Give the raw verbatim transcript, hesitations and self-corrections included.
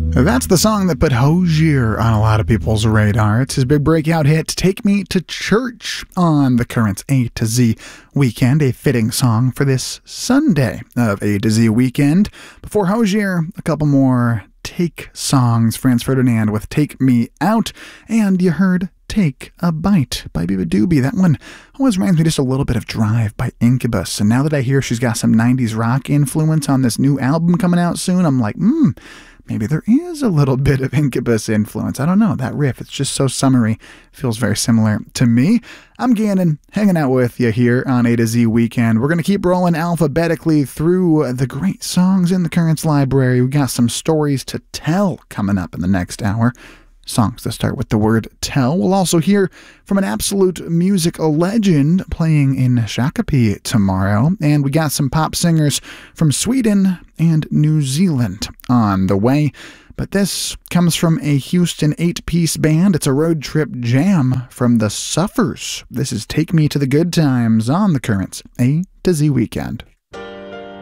That's the song that put Hozier on a lot of people's radar. It's his big breakout hit, Take Me to Church, on the Currents A to Z Weekend, a fitting song for this Sunday of A to Z Weekend. Before Hozier, a couple more Take songs. Franz Ferdinand with Take Me Out, and you heard Take a Bite by Biba Doobie. That one always reminds me just a little bit of Drive by Incubus, and now that I hear she's got some nineties rock influence on this new album coming out soon, I'm like, hmm, maybe there is a little bit of Incubus influence. I don't know. That riff, it's just so summery. Feels very similar to me. I'm Gannon, hanging out with you here on A to Z Weekend. We're going to keep rolling alphabetically through the great songs in the Currents library. We got some stories to tell coming up in the next hour. Songs that start with the word tell. We'll also hear from an absolute music legend playing in Shakopee tomorrow. And we got some pop singers from Sweden and New Zealand on the way. But this comes from a Houston eight-piece band. It's a road trip jam from the Suffers. This is Take Me to the Good Times on the Currents A to Z Weekend.